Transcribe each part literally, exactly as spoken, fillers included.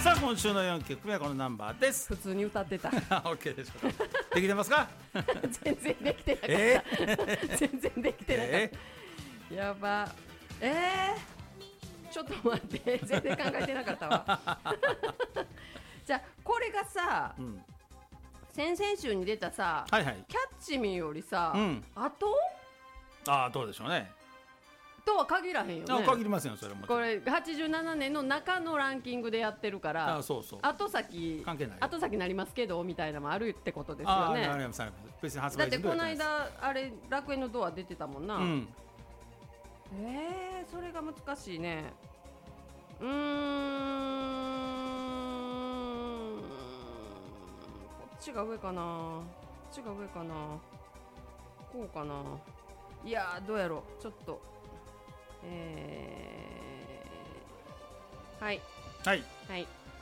さあ今週のよんきょくめはこのナンバーです。 普通に歌ってた OK でしょうか。できてますか？ 全然できてなかった、 えー、全然できてなかった、えー、やばえー、ちょっと待って全然考えてなかったわじゃあこれがさ、うん、先々週に出たさ、 はいはい、 キャッチミーよりさ、うん、後ああどうでしょうねとは限らへんよね。 限りませんよそれも。 これはちじゅうななねんの中のランキングでやってるから、 あそうそう後先関係ない後先なりますけどみたいなのもあるってことですよね。 あありますあります。別に発売だってこの間あれ楽園のドア出てたもんな、うん、えー、それが難しいね。うーんこっちが上かなこっちが上かなこうかな。いやーどうやろうちょっとえー、はいはいはい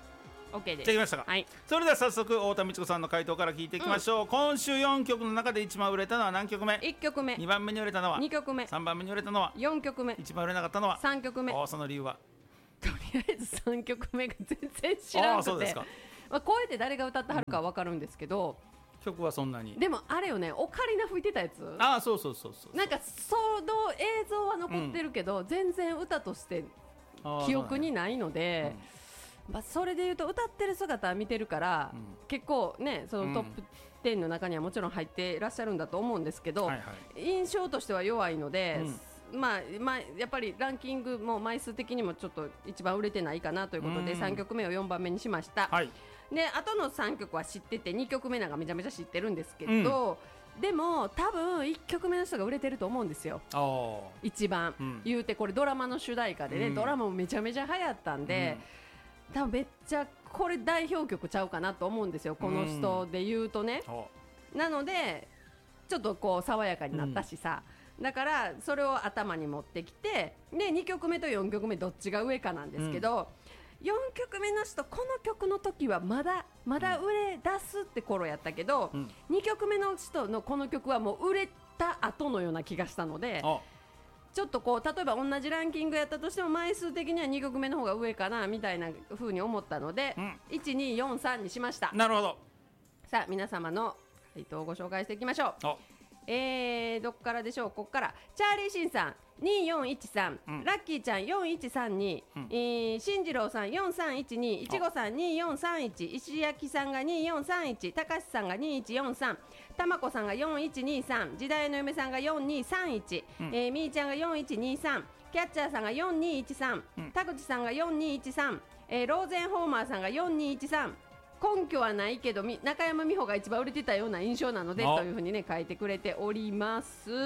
OK です。 できましたか、はい、それでは早速太田美智子さんの回答から聞いていきましょう、うん、今週よんきょくの中で一番売れたのは何曲目？ いっきょくめ。 にばんめに売れたのは？ にきょくめ。 さんばんめに売れたのは？ よんきょくめ。 一番売れなかったのは？ さんきょくめ。 その理由は？ とりあえずさんきょくめが全然知らなくて。あそうですか、まあ、声で誰が歌ってはるか分かるんですけど、 うん、曲はそんなに。 でもあれよねオカリナ吹いてたやつ。 あそうそうそうそう。 なんかその映像は残ってるけど、うん、全然歌として記憶にないので、うんまあ、それでいうと歌ってる姿は見てるから、うん、結構ねそのトップじゅうの中にはもちろん入っていらっしゃるんだと思うんですけど、はいはい、印象としては弱いので、うんまあまあ、やっぱりランキングも枚数的にもちょっと一番売れてないかなということで、うん、さんきょくめをよんばんめにしました、はい、であとのさんきょくは知っててにきょくめなんかめちゃめちゃ知ってるんですけど、うん、でも多分いっきょくめの人が売れてると思うんですよ一番、うん、言うてこれドラマの主題歌でね、うん、ドラマもめちゃめちゃ流行ったんで、うん、多分めっちゃこれ代表曲ちゃうかなと思うんですよこの人で言うとね、うん、なのでちょっとこう爽やかになったしさ、うん、だからそれを頭に持ってきてでにきょくめとよんきょくめどっちが上かなんですけど、うん、よんきょくめの人この曲の時はまだまだ売れ出すって頃やったけど、うん、にきょくめの人のこの曲はもう売れた後のような気がしたのでちょっとこう例えば同じランキングやったとしても枚数的にはにきょくめの方が上かなみたいな風に思ったので、うん、いちによんさんにしました。 なるほど。 さあ皆様の回答をご紹介していきましょう。えー、どっからでしょう。ここからチャーリーシンさんによんいちさん、うん、ラッキーちゃんよんいちさんに、うんえー、進次郎さんよんさんいちにいちごさんによんさんいち石焼さんがによんさんいちたかしさんがにいちよんさんたまこさんがよんいちにさん時代の嫁さんがよんにさんいち、うんえー、みーちゃんがよんいちにさんキャッチャーさんがよんにいちさん、うん、田口さんがよんにいちさん、えー、ローゼンホーマーさんがよんにいちさん根拠はないけど中山美穂が一番売れてたような印象なのでというふうにね書いてくれております。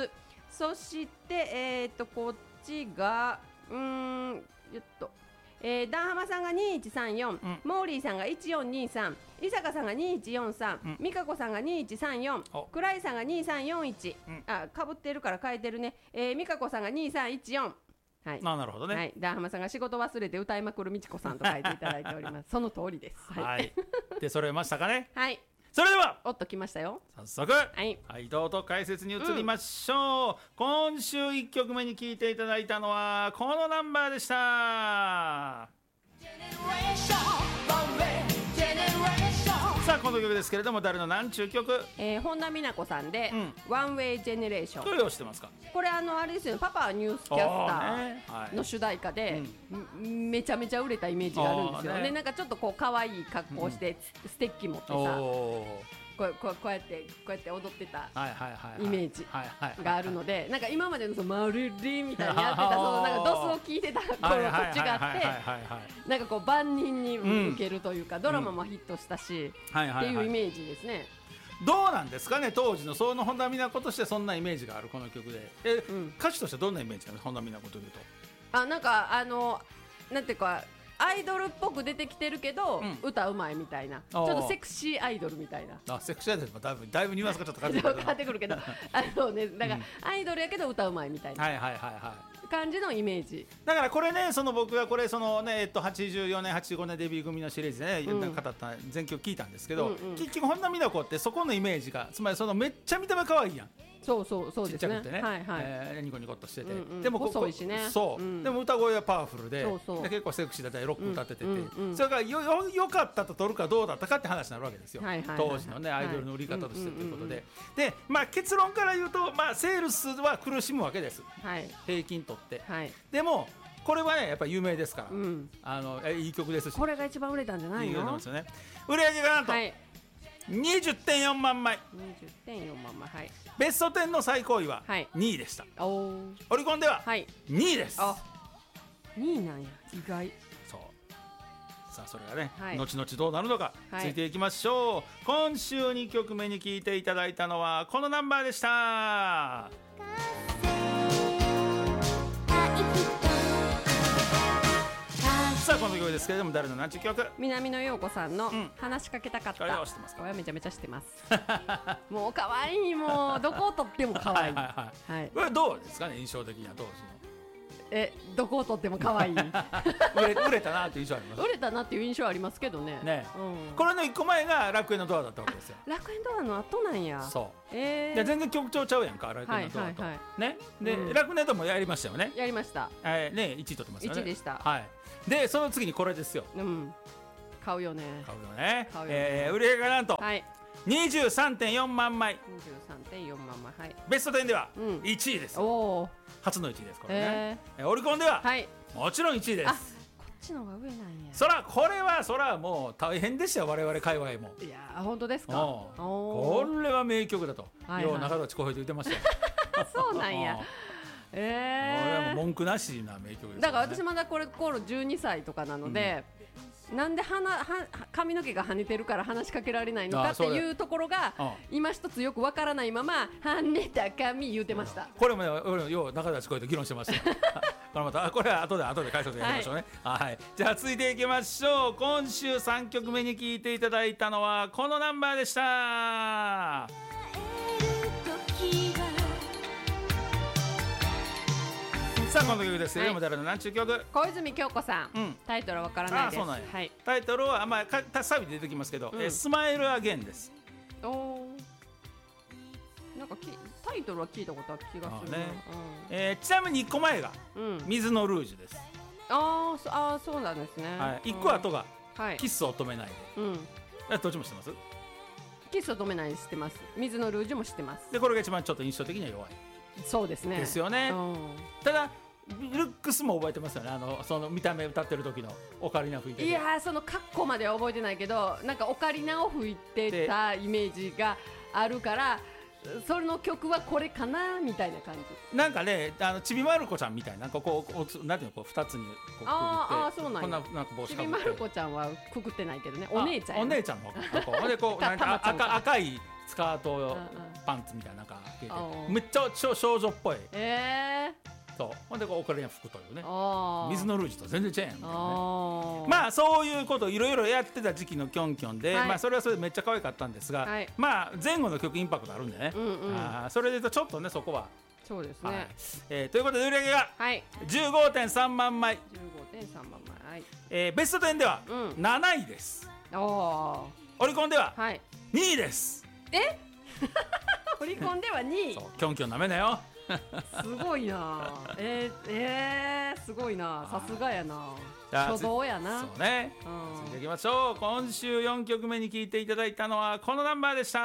そして、えー、とこっちがうーんよっと、えー、ダンハマさんがにいちさんよん、うん、モーリーさんがいちよんにさん伊坂さんがにいちよんさん、うん、美香子さんがにいちさんよん倉井さんがにさんよんいち、うん、あかぶってるから変えてるね、えー、美香子さんがにさんいちよんはい、 あなるほどね、 はい、ダンハマさんが仕事忘れて歌いまくるみちこさんと書いていただいておりますその通りです、はい、 はい、で揃えましたかねはいそれではおっときましたよ早速、はいはい、どうぞ解説に移りましょう、うん、今週いっきょくめに聴いていただいたのはこのナンバーでした。さあこの曲ですけれども誰の何中曲、 えー、本田美奈子さんで、うん、ワンウェイジェネレーション。 どれを知ってますか。 これあのあれですよねパパはニュースキャスターの主題歌で、ねはい、めちゃめちゃ売れたイメージがあるんですよ、ね、でなんかちょっとこう可愛い格好して、うん、ステッキ持ってさこう、こう、こうやってこうやって踊ってたイメージがあるのでなんか今までのそのマルリみたいにやってたそのなんかドスを聞いてた頃と違ってなんかこう万人に受けるというか、うん、ドラマもヒットしたし、うん、っていうイメージですね。 どうなんですかね当時のその本田美奈子としてそんなイメージがあるこの曲でえ、うん、歌手としてどんなイメージか本田美奈子というとあなんかあのなんていうかアイドルっぽく出てきてるけど、うん、歌うまいみたいなちょっとセクシーアイドルみたいなあセクシーアイドルもだいぶだいぶニュアンスがちょっと変わってくるけどあの、ね、だから、うん、アイドルやけど歌うまいみたいな、はいはいはいはい、感じのイメージだからこれねその僕がこれその、ねえっと、はちじゅうよねんはちじゅうごねんデビュー組のシリーズで、ねうん、語った全曲聞いたんですけど、うんうん、結局本田美奈子ってそこのイメージがつまりそのめっちゃ見た目可愛いやんそうそうそうですね。 ちっちゃくてね、 はいはい。 えーニコニコっとしてて、 うんうんでもここ細いしねそう、 うんでも歌声はパワフルで、 そうそうで結構セクシーだったりロック歌っててて、 うんうんうんそれからよよよかったと取るかどうだったかって話になるわけですよ、 はいはいはい当時のねアイドルの売り方としてということで、 はいでまあ結論から言うと、まあ、セールスは苦しむわけです、 はい平均取って。 はい。 でもこれはねやっぱり有名ですから、 うん。 あのえいい曲ですし、 これが一番売れたんじゃないいい曲なんの？ ですよね。売れ上げがなんとはい。 にじゅってんよんまんまい、 にじゅってんよんまんまい。はい。 ベストじゅうの最高位ははいにいでした、 おお。 オリコンでははい。 にいです、 あ、にいなんや。意外。 そうさあそれがね、 はい後々どうなるのか、 はいついていきましょう。今週にきょくめに聴いていただいたのはこのナンバーでした。さあこの曲ですけれども誰のなんちゅう曲？ 南野陽子さんのん話しかけたかった。 これは知ってますか？ これはめちゃめちゃ知ってます。もう可愛い、もうどこをとっても可愛い。 はいはいはいはい。 これどうですかね、印象的には当時え、どこをとっても可愛い。 の売れ売れたなという印象あります売れたなっていう印象ありますけどね。 ね、 うん。 これのいっこまえが楽園のドアだったわけですよ。 楽園ドアの後なんや。 そうえー。 で全然曲調ちゃうやんか、楽園のドアと、 はいはいはねで、 うん楽園のドアもやりましたよね、 やりました。 えー、ねいちい取ってますよね。 いちでしたはい。でその次にこれですよ、 うん。買うよね。 買うよね、 買うよねえー売り上げがなんとはい。 にじゅうさんてんよんまんまい、 にじゅうさんてんよんまんまい。はい。 ベストじゅうではうんいちいです、 おお。 初のいちいですこれね、 ええーオリコンでは、 ー。はい。 もちろんいちいであ、 す。 こっちの方が上なんや。 そらこれはそらもう大変でしたよ、我々界隈も。 いやー、本当ですか。 おうおこれは名曲だと、 はいはいよう中立小平と言ってましたよ。 ー。そうなんや。 これはええ。 もう文句なしな名曲ですよね。 だから私まだこれ頃じゅうにさいとかなので、なんで鼻は髪の毛が跳ねてるから話しかけられないのかってあそうだいうところがうん今一つよくわからないまま跳ねた髪言うてました。 これもね、俺よう中立小平と議論してましたよ。これまたこれは後で後で解説やりましょうね。はい、じゃあ続いていきましょう。今週さんきょくめに聴いていただいたのはこのナンバーでした。さあこの曲ですけれども、誰のなんちゅう曲？ 小泉京子さん、 うんタイトルはわからないです。 あそうなんやはい。 タイトルはまあかサビで出てきますけど、 うんえースマイルアゲンです。 おお。なんかきタイトルは聞いたことある気がするな。 あねえーちなみにいっこまえがうん。うん。 水のルージュです。 あーそあーそうなんですね。 はい、いっこ後がはい。 キスを止めないで。 うん。 えどっちも知ってます？ キスを止めない知ってます。水のルージュも知ってます。 でこれが一番ちょっと印象的には弱いそうですね。 ですよね。 うん。 ただルックスも覚えてますよね。あのその見た目歌ってる時のオカリナ吹いてる。 いやーそのカッコまでは覚えてないけどなんかオカリナを吹いてたイメージがあるからその曲はこれかなみたいな感じ。 なんかね、あのちびまる子ちゃんみたいな、こうこうこうなんていうのこう二つにこうくくって、 あーあーそうなんやこんななんか帽子ちかぶって。 びまる子ちゃんはくくってないけどね、お姉ちゃんあやね。 お姉ちゃんのこうほんでこうたなんかたまちゃんか赤赤いスカートうんうんパンツみたいななんか着ててあーめっちゃ少少女っぽい。 えそうほんでこうオカリナ吹くというねー、。あー水のルージュと全然違うやんみたいなね。 あーまあそういうことをいろいろやってた時期のキョンキョンで、 はいまあそれはそれでめっちゃ可愛かったんですが、 はいまあ前後の曲インパクトあるんでね、 うんうんあーそれで言うとちょっとねそこは、 そうですはいね。 えーということで売り上げがはい。 じゅうごてんさんまんまい、 じゅうごてんさんまんまい。はい。 えーベストじゅうではうんなないです、 おお。 オリコンでははい。 にいです。 え？オリコンではにいそう。キョンキョンなめなよ。 すごいな。えー、えー、すごいな。さすがやな。 じゃあ初動やな。 そうね、 うん続いていきましょう。今週よんきょくめに聴いていただいたのはこのナンバーでした。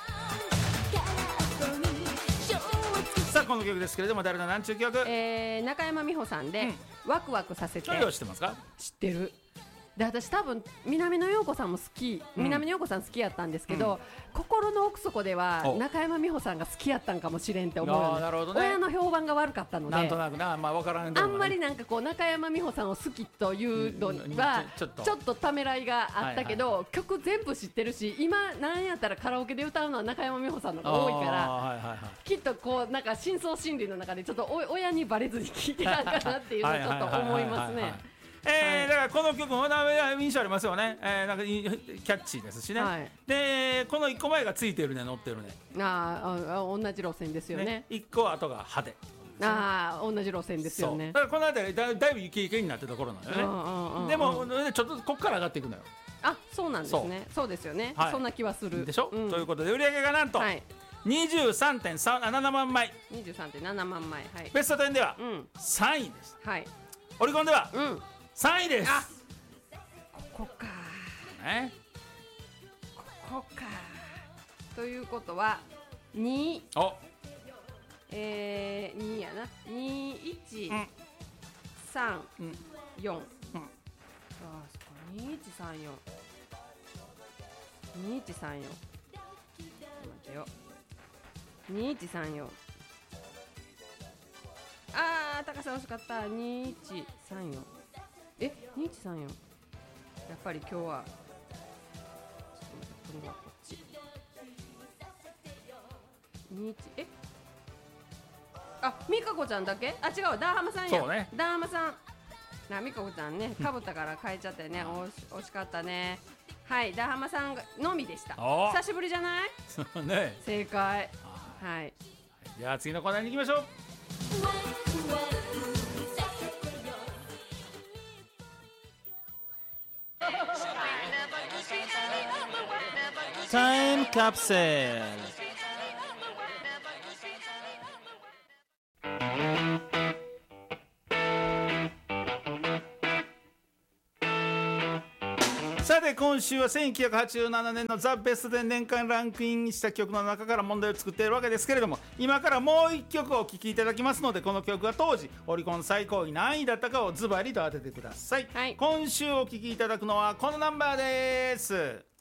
さあこの曲ですけれども誰のなんちゅう曲？ えー、中山美穂さんで、ワクワクさせてちょいよ知ってますか？ 知ってる。で私多分南野陽子さんも好き、 うん南野陽子さん好きやったんですけど、心の奥底ではお中山美穂さんが好きやったんかもしれんって思うよあーねなるほどね親の評判が悪かったのでなんとなくな、まあ分からんであもねんまりなんかこう中山美穂さんを好きというのはちょちょっとちょっとためらいがあったけど、曲全部知ってるし今なんやったらカラオケで歌うのは中山美穂さんの方が多いからあーはいはいはいきっとこうなんか深層心理の中でちょっとお親にバレずに聴いてたんかなっていうのをちょっと思いますね。 えー、だからこの曲もな印象ありますよね、えー、なんかいキャッチーですしね、 はいでこのいっこまえがついてるね乗ってるねあーあ同じ路線ですよね。 いっこ後が派手ああ同じ路線ですよそうね。 だからこの辺りだだいぶイケイケになってるところなんだよね、 うんうんうんうんでもちょっとこっから上がっていくのよあそうなんですね。そうですよね、 はいそんな気はするでしょ、 うんということで売り上げがなんとはいにじゅうさんてんななまんまい、 にじゅうさんてんななまんまい、はい、 ベストじゅうではうんさんいです。 はい、 オリコンではうんさんいです。 あここかね、 ここかということはにおえー、にやなにいちさんよん、 うんあそこにいちさんよんにいちさんよん、待てよにいちさんよん、あー高さ惜しかった。にいちさんよん、えにいちさんよん、やっぱり今日はちょっと待って、これはこっちにいち、えあ、みかこちゃんだけ、あ違う、ダーハマさんや。 そうね、 ダーハマさんな、みかこちゃんね、かぶったから変えちゃったよね。おし惜しかったね。はい、ダーハマさんがのみでした。 お久しぶりじゃない？ そうね、 正解。はい。 じゃあ次のコーナーに行きましょう。タイムカプセル。さて今週はせんきゅうひゃくはちじゅうななねんのザ・ベストで年間ランクインした曲の中から問題を作っているわけですけれども、今からもういっきょくお聴きいただきますので、この曲が当時オリコン最高位何位だったかをズバリと当ててください、 はい、 今週お聴きいただくのはこのナンバーです。